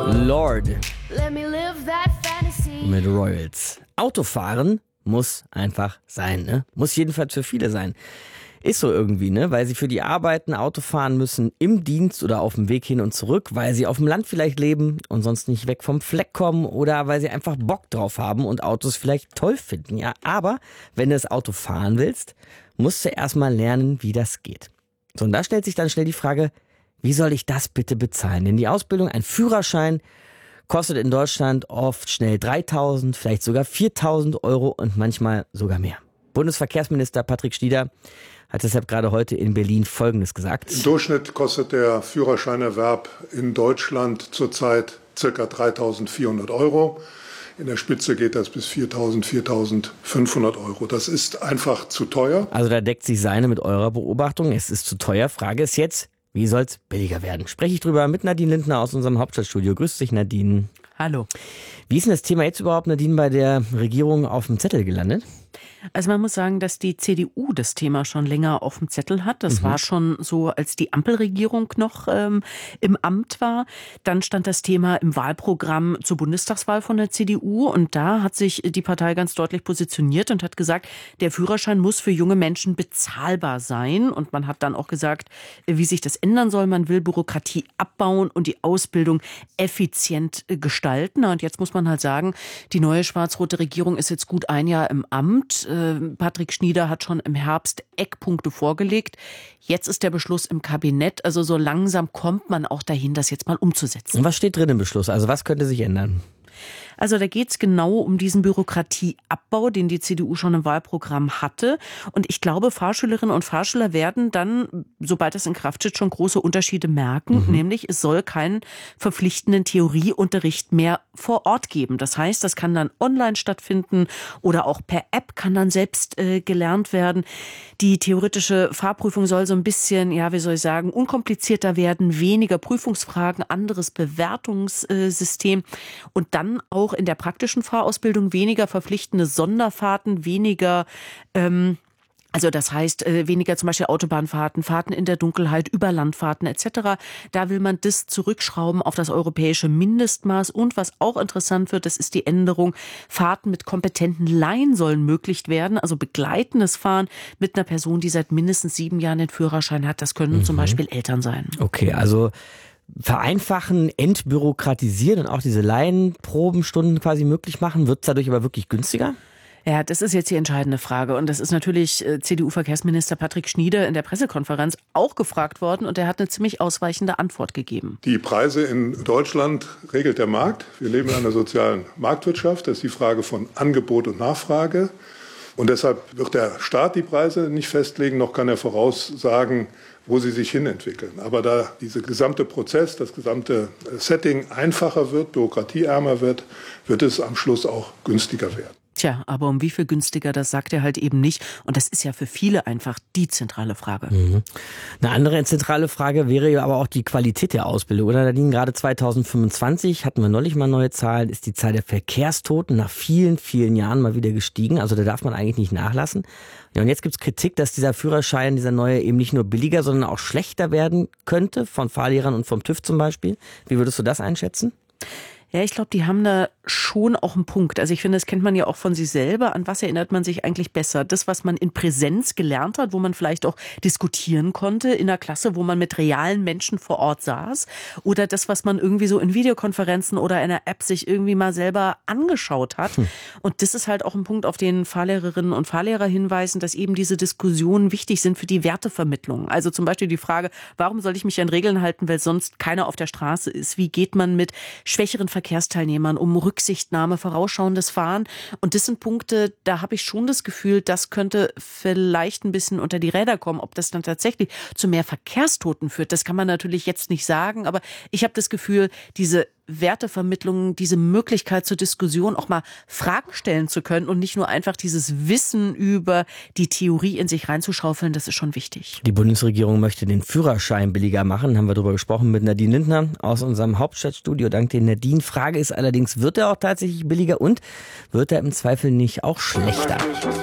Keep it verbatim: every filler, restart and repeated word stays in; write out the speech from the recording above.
Lord mit Royals. Autofahren muss einfach sein, ne? Muss jedenfalls für viele sein. Ist so irgendwie, ne? Weil sie für die Arbeit ein Auto fahren müssen, im Dienst oder auf dem Weg hin und zurück, weil sie auf dem Land vielleicht leben und sonst nicht weg vom Fleck kommen oder weil sie einfach Bock drauf haben und Autos vielleicht toll finden, ja. Aber wenn du das Auto fahren willst, musst du erstmal lernen, wie das geht. So, und da stellt sich dann schnell die Frage, wie soll ich das bitte bezahlen? Denn die Ausbildung, ein Führerschein, kostet in Deutschland oft schnell dreitausend, vielleicht sogar viertausend Euro und manchmal sogar mehr. Bundesverkehrsminister Patrick Schnieder hat deshalb gerade heute in Berlin Folgendes gesagt. Im Durchschnitt kostet der Führerscheinerwerb in Deutschland zurzeit ca. dreitausendvierhundert Euro. In der Spitze geht das bis viertausend, viertausendfünfhundert Euro. Das ist einfach zu teuer. Also da deckt sich seine mit eurer Beobachtung. Es ist zu teuer. Frage ist jetzt, wie soll es billiger werden? Spreche ich drüber mit Nadine Lindner aus unserem Hauptstadtstudio. Grüß dich, Nadine. Hallo. Wie ist denn das Thema jetzt überhaupt, Nadine, bei der Regierung auf dem Zettel gelandet? Also man muss sagen, dass die C D U das Thema schon länger auf dem Zettel hat. Das mhm. war schon so, als die Ampelregierung noch ähm, im Amt war. Dann stand das Thema im Wahlprogramm zur Bundestagswahl von der C D U. Und da hat sich die Partei ganz deutlich positioniert und hat gesagt, der Führerschein muss für junge Menschen bezahlbar sein. Und man hat dann auch gesagt, wie sich das ändern soll. Man will Bürokratie abbauen und die Ausbildung effizient gestalten. Und jetzt muss man halt sagen, die neue schwarz-rote Regierung ist jetzt gut ein Jahr im Amt. Patrick Schnieder hat schon im Herbst Eckpunkte vorgelegt. Jetzt ist der Beschluss im Kabinett. Also so langsam kommt man auch dahin, das jetzt mal umzusetzen. Und was steht drin im Beschluss? Also was könnte sich ändern? Also da geht es genau um diesen Bürokratieabbau, den die C D U schon im Wahlprogramm hatte. Und ich glaube, Fahrschülerinnen und Fahrschüler werden dann, sobald das in Kraft steht, schon große Unterschiede merken. Mhm. Nämlich, es soll keinen verpflichtenden Theorieunterricht mehr vor Ort geben. Das heißt, das kann dann online stattfinden oder auch per App kann dann selbst äh, gelernt werden. Die theoretische Fahrprüfung soll so ein bisschen, ja, wie soll ich sagen, unkomplizierter werden, weniger Prüfungsfragen, anderes Bewertungssystem und dann auch in der praktischen Fahrausbildung weniger verpflichtende Sonderfahrten, weniger, ähm, also das heißt äh, weniger zum Beispiel Autobahnfahrten, Fahrten in der Dunkelheit, Überlandfahrten et cetera. Da will man das zurückschrauben auf das europäische Mindestmaß. Und was auch interessant wird, das ist die Änderung, Fahrten mit kompetenten Laien sollen möglich werden, also begleitendes Fahren mit einer Person, die seit mindestens sieben Jahren den Führerschein hat. Das können mhm. zum Beispiel Eltern sein. Okay, also vereinfachen, entbürokratisieren und auch diese Laienprobenstunden quasi möglich machen. Wird es dadurch aber wirklich günstiger? Ja, das ist jetzt die entscheidende Frage. Und das ist natürlich C D U-Verkehrsminister Patrick Schnieder in der Pressekonferenz auch gefragt worden. Und er hat eine ziemlich ausweichende Antwort gegeben. Die Preise in Deutschland regelt der Markt. Wir leben in einer sozialen Marktwirtschaft. Das ist die Frage von Angebot und Nachfrage. Und deshalb wird der Staat die Preise nicht festlegen, noch kann er voraussagen, wo sie sich hinentwickeln. Aber da dieser gesamte Prozess, das gesamte Setting einfacher wird, bürokratieärmer wird, wird es am Schluss auch günstiger werden. Tja, aber um wie viel günstiger, das sagt er halt eben nicht. Und das ist ja für viele einfach die zentrale Frage. Mhm. Eine andere zentrale Frage wäre ja aber auch die Qualität der Ausbildung. Oder Nadine, gerade zweitausendfünfundzwanzig, hatten wir neulich mal neue Zahlen, ist die Zahl der Verkehrstoten nach vielen, vielen Jahren mal wieder gestiegen. Also da darf man eigentlich nicht nachlassen. Ja, und jetzt gibt's Kritik, dass dieser Führerschein, dieser neue, eben nicht nur billiger, sondern auch schlechter werden könnte, von Fahrlehrern und vom TÜV zum Beispiel. Wie würdest du das einschätzen? Ja, ich glaube, die haben da schon auch einen Punkt. Also ich finde, das kennt man ja auch von sich selber. An was erinnert man sich eigentlich besser? Das, was man in Präsenz gelernt hat, wo man vielleicht auch diskutieren konnte in der Klasse, wo man mit realen Menschen vor Ort saß? Oder das, was man irgendwie so in Videokonferenzen oder in einer App sich irgendwie mal selber angeschaut hat? Hm. Und das ist halt auch ein Punkt, auf den Fahrlehrerinnen und Fahrlehrer hinweisen, dass eben diese Diskussionen wichtig sind für die Wertevermittlung. Also zum Beispiel die Frage, warum soll ich mich an Regeln halten, weil sonst keiner auf der Straße ist? Wie geht man mit schwächeren Verkehrsteilnehmern um Rücksichtnahme, vorausschauendes Fahren? Und das sind Punkte, da habe ich schon das Gefühl, das könnte vielleicht ein bisschen unter die Räder kommen. Ob das dann tatsächlich zu mehr Verkehrstoten führt, das kann man natürlich jetzt nicht sagen. Aber ich habe das Gefühl, diese Wertevermittlung, diese Möglichkeit zur Diskussion, auch mal Fragen stellen zu können und nicht nur einfach dieses Wissen über die Theorie in sich reinzuschaufeln, das ist schon wichtig. Die Bundesregierung möchte den Führerschein billiger machen, haben wir darüber gesprochen mit Nadine Lindner aus unserem Hauptstadtstudio. Dank dir, Nadine. Frage ist allerdings, wird er auch tatsächlich billiger und wird er im Zweifel nicht auch schlechter?